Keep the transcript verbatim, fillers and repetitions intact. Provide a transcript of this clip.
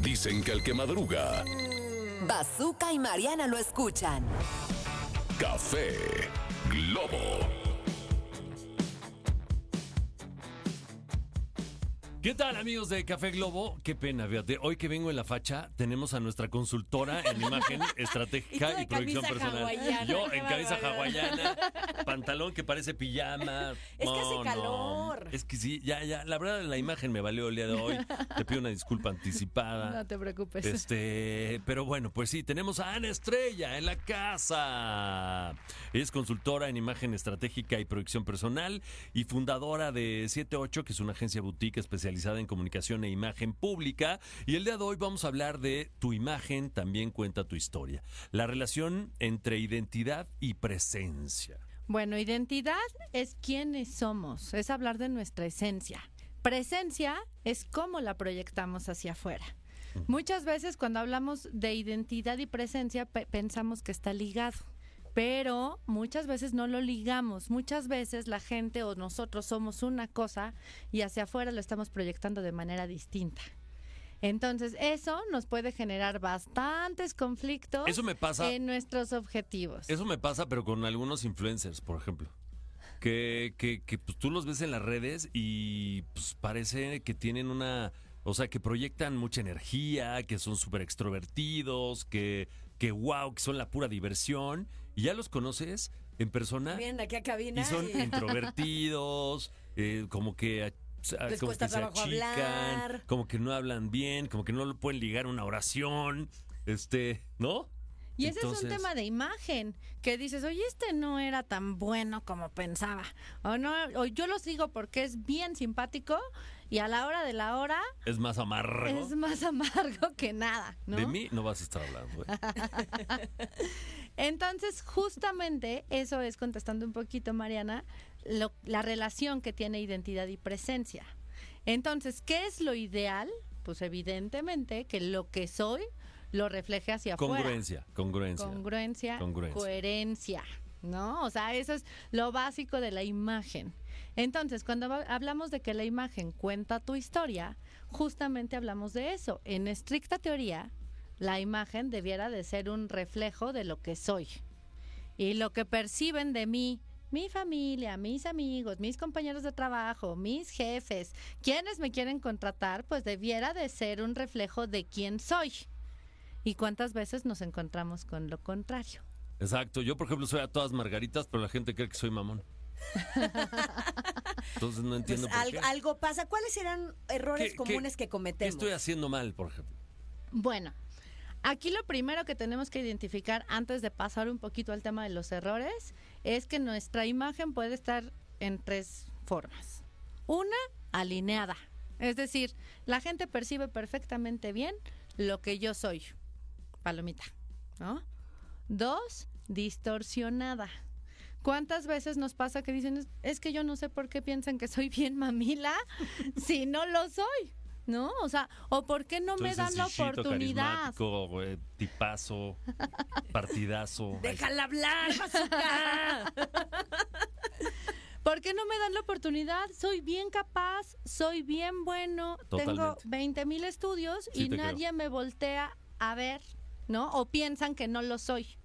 Dicen que el que madruga, Bazooka y Mariana lo escuchan. Café Globo. ¿Qué tal, amigos de Café Globo? Qué pena, fíjate, hoy que vengo en la facha tenemos a nuestra consultora en imagen estratégica y, y producción personal. Hawaiana, Yo en camisa barbaridad. hawaiana, pantalón que parece pijama. Es que hace No, calor. no. Es que sí, ya, ya, la verdad la imagen me valió el día de hoy. Te pido una disculpa anticipada. No te preocupes. Este, pero bueno, pues sí, tenemos a Ana Estrella en la casa. Es consultora en imagen estratégica y producción personal y fundadora de siete ocho, que es una agencia boutique especializada en comunicación e imagen pública. Y el día de hoy vamos a hablar de tu imagen también cuenta tu historia. La relación entre identidad y presencia. Bueno, identidad es quiénes somos, es hablar de nuestra esencia. Presencia es cómo la proyectamos hacia afuera. Muchas veces cuando hablamos de identidad y presencia pe- pensamos que está ligado, pero muchas veces no lo ligamos. Muchas veces la gente o nosotros somos una cosa y hacia afuera lo estamos proyectando de manera distinta. Entonces eso nos puede generar bastantes conflictos Eso me pasa. en nuestros objetivos. Eso me pasa, pero con algunos influencers, por ejemplo. Que, que, que pues, tú los ves en las redes y pues, parece que tienen una... O sea, que proyectan mucha energía, que son súper extrovertidos, que, que wow, que son la pura diversión. Y ya los conoces en persona Vienen aquí a cabina y son y- introvertidos, eh, como que... a- Les como cuesta que se trabajo achican, hablar. como que no hablan bien, como que no lo pueden ligar una oración, este, ¿no? Y ese es Entonces- un tema de imagen, que dices, oye, este no era tan bueno como pensaba. O no, o yo lo sigo porque es bien simpático y a la hora de la hora Es más amargo. es más amargo que nada, ¿no? De mí no vas a estar hablando. ¿eh? Entonces, justamente eso es, contestando un poquito, Mariana, lo- la relación que tiene identidad y presencia. Entonces, ¿qué es lo ideal? Pues evidentemente que lo que soy lo refleje hacia afuera. Congruencia, congruencia. Congruencia, Congruencia. coherencia, ¿no? O sea, eso es lo básico de la imagen. Entonces, cuando va- hablamos de que la imagen cuenta tu historia, justamente hablamos de eso. En estricta teoría, la imagen debiera de ser un reflejo de lo que soy. Y lo que perciben de mí, mi familia, mis amigos, mis compañeros de trabajo, mis jefes, quienes me quieren contratar, pues debiera de ser un reflejo de quién soy. ¿Y cuántas veces nos encontramos con lo contrario? Exacto. Yo, por ejemplo, soy a todas margaritas, pero la gente cree que soy mamón. Entonces no entiendo Pues por algo, qué. algo pasa. ¿Cuáles serán errores ¿Qué- comunes qué- que ¿Qué cometemos? estoy haciendo mal, por ejemplo? Bueno, aquí lo primero que tenemos que identificar antes de pasar un poquito al tema de los errores es que nuestra imagen puede estar en tres formas. Una, alineada. Es decir, la gente percibe perfectamente bien lo que yo soy. Palomita, ¿no? Dos, distorsionada. ¿Cuántas veces nos pasa que dicen, es, es que yo no sé por qué piensan que soy bien mamila si no lo soy? ¿No? O sea, ¿o por qué no Soy me dan la sencillito, oportunidad? carismático, güey, tipazo, partidazo. ¡Déjala hablar, Bazooka! ¿Por qué no me dan la oportunidad? Soy bien capaz, soy bien bueno, tengo Totalmente. veinte mil estudios Sí, y te nadie creo. me voltea a ver, ¿no? O piensan que no lo soy.